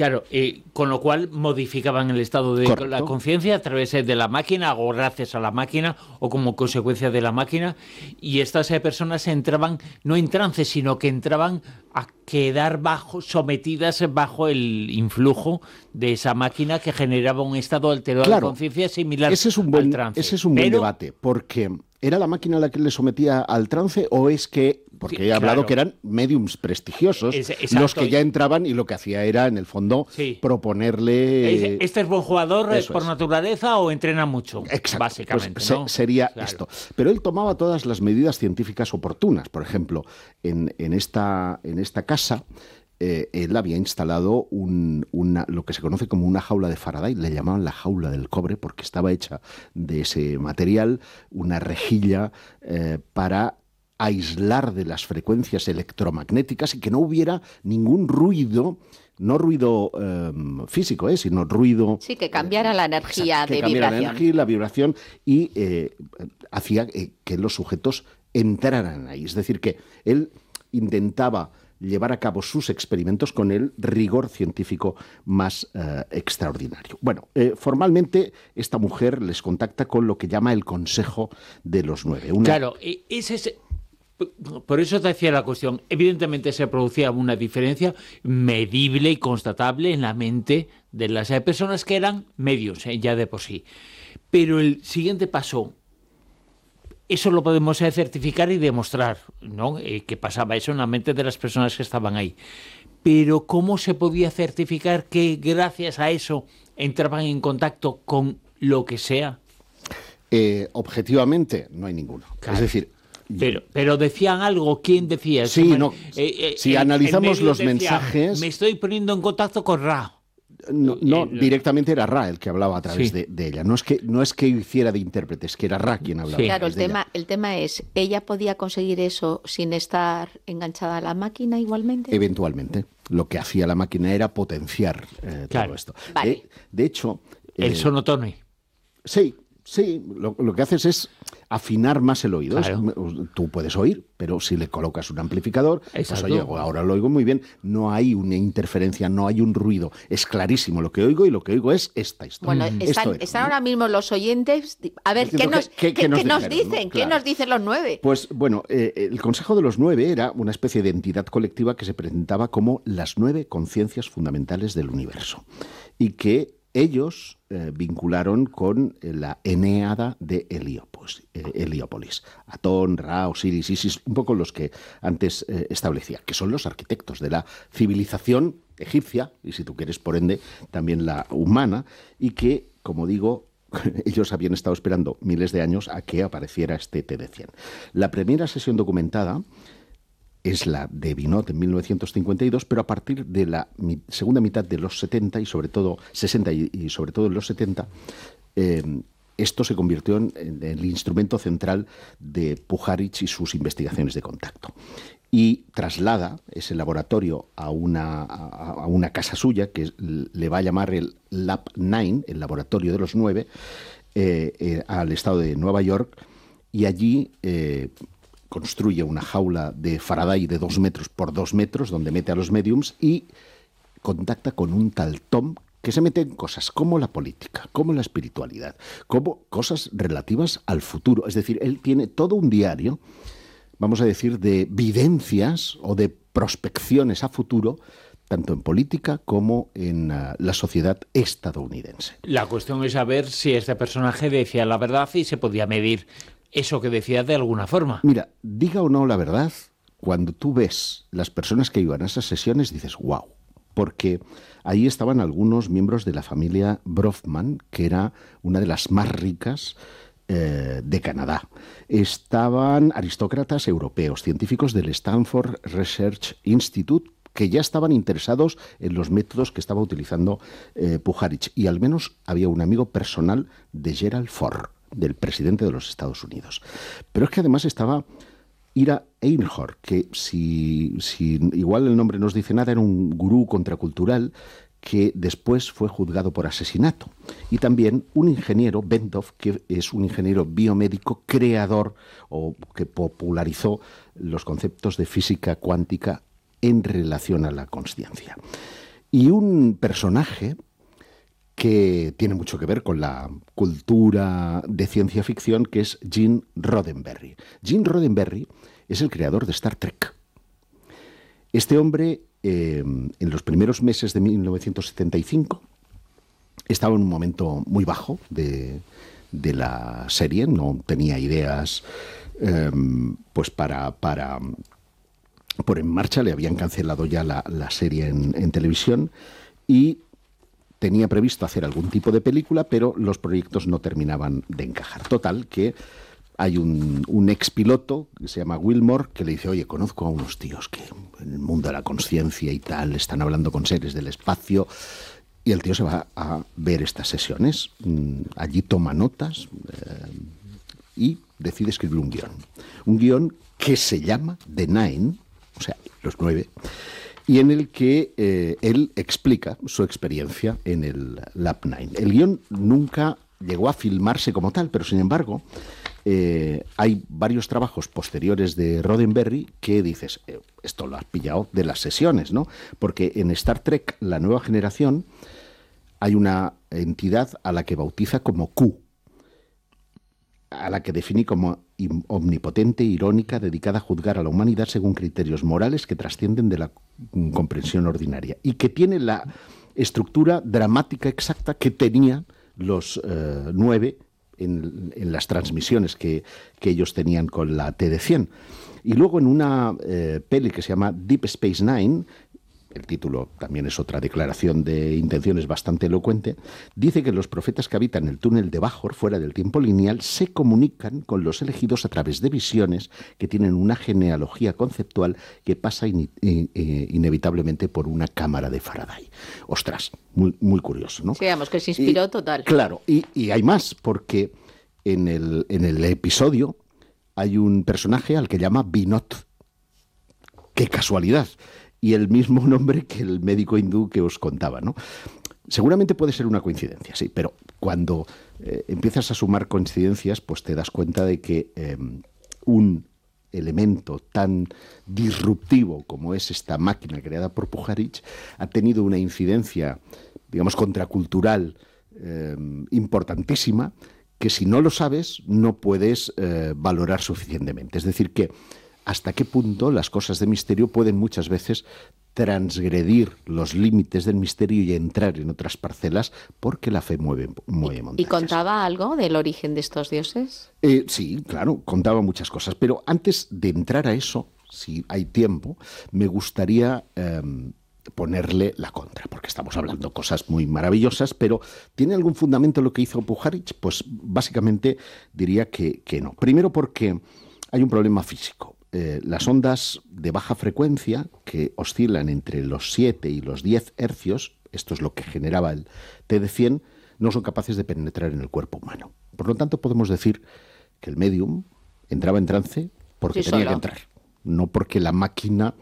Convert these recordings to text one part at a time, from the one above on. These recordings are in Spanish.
Claro, con lo cual modificaban el estado de la conciencia a través de la máquina o gracias a la máquina o como consecuencia de la máquina, y estas personas entraban no en trance, sino que entraban a quedar sometidas bajo el influjo de esa máquina que generaba un estado alterado de conciencia similar al trance. Ese es un buen debate, porque ¿era la máquina la que le sometía al trance o es que, porque he hablado que eran mediums prestigiosos los que ya entraban y lo que hacía era, en el fondo, proponerle... ¿Este es buen jugador por naturaleza o entrena mucho? Exacto, básicamente, pues ¿no? Sería esto. Pero él tomaba todas las medidas científicas oportunas. Por ejemplo, en esta casa... él había instalado lo que se conoce como una jaula de Faraday, le llamaban la jaula del cobre porque estaba hecha de ese material, una rejilla para aislar de las frecuencias electromagnéticas y que no hubiera ningún ruido, no ruido físico, sino ruido... Sí, que cambiara la energía de vibración. Que cambiara la energía y la vibración y hacía que los sujetos entraran ahí. Es decir, que él intentaba llevar a cabo sus experimentos con el rigor científico más extraordinario. Bueno, formalmente esta mujer les contacta con lo que llama el Consejo de los Nueve. Claro, por eso te decía la cuestión. Evidentemente se producía una diferencia medible y constatable en la mente de las personas que eran medios, ya de por sí. Pero el siguiente paso... Eso lo podemos certificar y demostrar, ¿no? Que pasaba eso en la mente de las personas que estaban ahí. Pero ¿cómo se podía certificar que gracias a eso entraban en contacto con lo que sea? Objetivamente no hay ninguno. Claro. Es decir... Pero decían algo. ¿Quién decía? Sí, si analizamos los mensajes... Me estoy poniendo en contacto con Ra. No, directamente era Ra el que hablaba a través de ella. No es que hiciera de intérprete, es que era Ra quien hablaba. Claro, el tema es, ¿ella podía conseguir eso sin estar enganchada a la máquina igualmente? Eventualmente. Lo que hacía la máquina era potenciar todo esto. Vale. De hecho... el sonotone. Sí, lo que haces es afinar más el oído. Claro. Tú puedes oír, pero si le colocas un amplificador, pues oye, ahora lo oigo muy bien, no hay una interferencia, no hay un ruido, es clarísimo lo que oigo y lo que oigo es esta historia. Bueno, están ahora mismo los oyentes, a ver, ¿qué nos dicen? ¿Qué nos dicen los nueve? Pues bueno, el Consejo de los Nueve era una especie de entidad colectiva que se presentaba como las 9 conciencias fundamentales del universo y que ellos vincularon con la Eneada de Heliópolis. Atón, Ra, Osiris, Isis, un poco los que antes establecía, que son los arquitectos de la civilización egipcia, y si tú quieres, por ende, también la humana, y que, como digo, ellos habían estado esperando miles de años a que apareciera este TD-100. La primera sesión documentada es la de Binot en 1952, pero a partir de la segunda mitad de los 60 y sobre todo en los 70, esto se convirtió en el instrumento central de Puharich y sus investigaciones de contacto. Y traslada ese laboratorio a una casa suya, que le va a llamar el Lab 9, el laboratorio de los 9, al estado de Nueva York, y allí... construye una jaula de Faraday de 2 metros por 2 metros, donde mete a los mediums y contacta con un tal Tom que se mete en cosas como la política, como la espiritualidad, como cosas relativas al futuro. Es decir, él tiene todo un diario, vamos a decir, de videncias o de prospecciones a futuro, tanto en política como en la sociedad estadounidense. La cuestión es saber si este personaje decía la verdad y se podía medir eso que decía de alguna forma. Mira, diga o no la verdad, cuando tú ves las personas que iban a esas sesiones dices wow, porque ahí estaban algunos miembros de la familia Bronfman, que era una de las más ricas de Canadá. Estaban aristócratas europeos, científicos del Stanford Research Institute, que ya estaban interesados en los métodos que estaba utilizando Puharich, y al menos había un amigo personal de Gerald Ford, del presidente de los Estados Unidos. Pero es que además estaba Ira Einhorn, que si igual el nombre nos dice nada, era un gurú contracultural que después fue juzgado por asesinato. Y también un ingeniero, Bendorf, que es un ingeniero biomédico creador o que popularizó los conceptos de física cuántica en relación a la consciencia. y un personaje que tiene mucho que ver con la cultura de ciencia ficción, que es Gene Roddenberry. Gene Roddenberry es el creador de Star Trek. Este hombre, en los primeros meses de 1975, estaba en un momento muy bajo de la serie, no tenía ideas pues para por en marcha, le habían cancelado ya la serie en televisión y tenía previsto hacer algún tipo de película, pero los proyectos no terminaban de encajar. Total, que hay un expiloto que se llama Wilmore que le dice, oye, conozco a unos tíos que en el mundo de la conciencia y tal están hablando con seres del espacio, y el tío se va a ver estas sesiones. Allí toma notas y decide escribir un guión que se llama The Nine, o sea, los 9, y en el que él explica su experiencia en el Lab 9. El guión nunca llegó a filmarse como tal, pero sin embargo hay varios trabajos posteriores de Roddenberry que dices, esto lo has pillado de las sesiones, ¿no? Porque en Star Trek, la nueva generación, hay una entidad a la que bautiza como Q, a la que define como omnipotente, irónica, dedicada a juzgar a la humanidad según criterios morales que trascienden de la comprensión ordinaria, y que tiene la estructura dramática exacta que tenían los 9 en las transmisiones que ellos tenían con la TD-100. Y luego en una peli que se llama Deep Space Nine, el título también es otra declaración de intenciones bastante elocuente, dice que los profetas que habitan el túnel de Bajor, fuera del tiempo lineal, se comunican con los elegidos a través de visiones que tienen una genealogía conceptual que pasa inevitablemente por una cámara de Faraday. Ostras, muy, muy curioso, ¿no? Sí, digamos que se inspiró total. Claro, y hay más, porque en el episodio hay un personaje al que llama Binot. ¡Qué casualidad! Y el mismo nombre que el médico hindú que os contaba, ¿no? Seguramente puede ser una coincidencia, sí, pero cuando empiezas a sumar coincidencias, pues te das cuenta de que un elemento tan disruptivo como es esta máquina creada por Pujarich ha tenido una incidencia, digamos, contracultural importantísima, que si no lo sabes no puedes valorar suficientemente. Es decir, que hasta qué punto las cosas de misterio pueden muchas veces transgredir los límites del misterio y entrar en otras parcelas, porque la fe mueve montañas. ¿Y contaba algo del origen de estos dioses? Sí, claro, contaba muchas cosas. Pero antes de entrar a eso, si hay tiempo, me gustaría ponerle la contra, porque estamos hablando cosas muy maravillosas, pero ¿tiene algún fundamento lo que hizo Pujarich? Pues básicamente diría que no. Primero porque hay un problema físico. Las ondas de baja frecuencia, que oscilan entre los 7 y los 10 hercios, esto es lo que generaba el TD-100, no son capaces de penetrar en el cuerpo humano. Por lo tanto, podemos decir que el medium entraba en trance porque tenía que entrar, no porque la máquina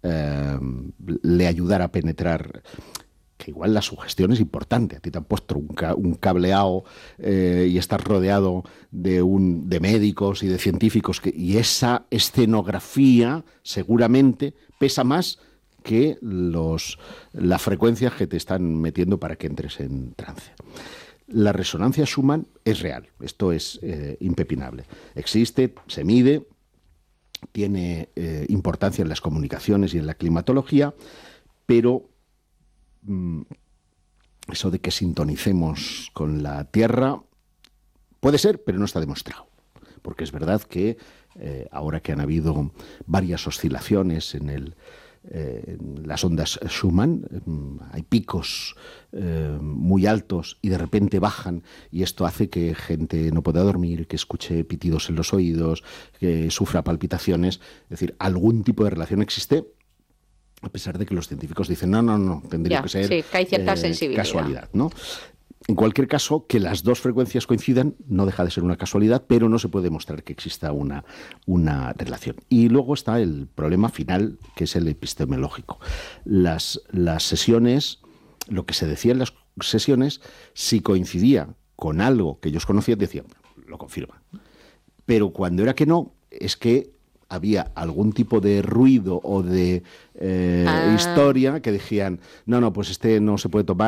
le ayudara a penetrar. Que igual la sugestión es importante. A ti te han puesto un cableado y estás rodeado de médicos y de científicos, y esa escenografía seguramente pesa más que la frecuencia que te están metiendo para que entres en trance. La resonancia Schumann es real, esto es impepinable. Existe, se mide, tiene importancia en las comunicaciones y en la climatología, pero eso de que sintonicemos con la Tierra puede ser, pero no está demostrado. Porque es verdad que ahora que han habido varias oscilaciones en las ondas Schumann, hay picos muy altos y de repente bajan, y esto hace que gente no pueda dormir, que escuche pitidos en los oídos, que sufra palpitaciones. Es decir, algún tipo de relación existe, a pesar de que los científicos dicen no, tendría que ser sí, que hay cierta sensibilidad. Casualidad, ¿no? En cualquier caso, que las dos frecuencias coincidan no deja de ser una casualidad, pero no se puede demostrar que exista una relación. Y luego está el problema final, que es el epistemológico. Las sesiones, lo que se decía en las sesiones, si coincidía con algo que ellos conocían, decían, lo confirman. Pero cuando era que no, es que había algún tipo de ruido o de historia que decían, no, pues este no se puede tomar.